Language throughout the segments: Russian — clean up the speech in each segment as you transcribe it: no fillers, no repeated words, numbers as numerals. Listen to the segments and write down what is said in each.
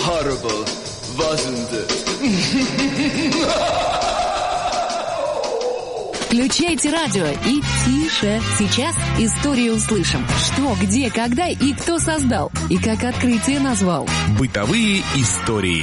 horrible, wasn't it? Включайте радио и тише. Сейчас историю услышим. Что, где, когда и кто создал. И как открытие назвал. Бытовые истории.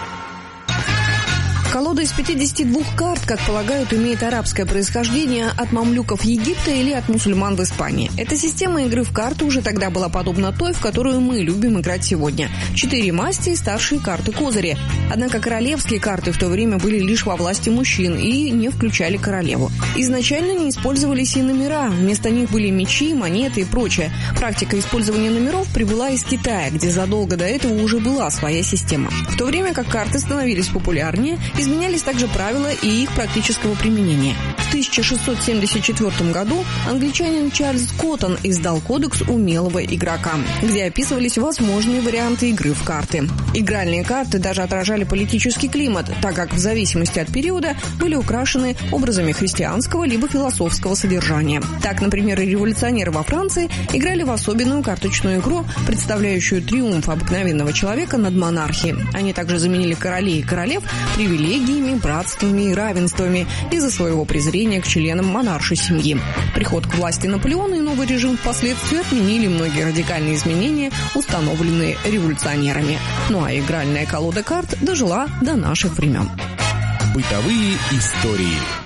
Колода из 52 карт, как полагают, имеет арабское происхождение от мамлюков Египта или от мусульман в Испании. Эта система игры в карты уже тогда была подобна той, в которую мы любим играть сегодня. 4 масти и старшие карты-козыри. Однако королевские карты в то время были лишь во власти мужчин и не включали королеву. Изначально не использовались и номера. Вместо них были мечи, монеты и прочее. Практика использования номеров прибыла из Китая, где задолго до этого уже была своя система. В то время как карты становились популярнее, изменялись также правила и их практического применения. В 1674 году англичанин Чарльз Коттон издал кодекс умелого игрока, где описывались возможные варианты игры в карты. Игральные карты даже отражали политический климат, так как в зависимости от периода были украшены образами христианского либо философского содержания. Так, например, революционеры во Франции играли в особенную карточную игру, представляющую триумф обыкновенного человека над монархией. Они также заменили королей и королев привилегиями, братствами и равенствами из-за своего презрения к членам монаршей семьи. Приход к власти Наполеона и новый режим впоследствии отменили многие радикальные изменения, установленные революционерами. Ну а игральная колода карт дожила до наших времен. Бытовые истории.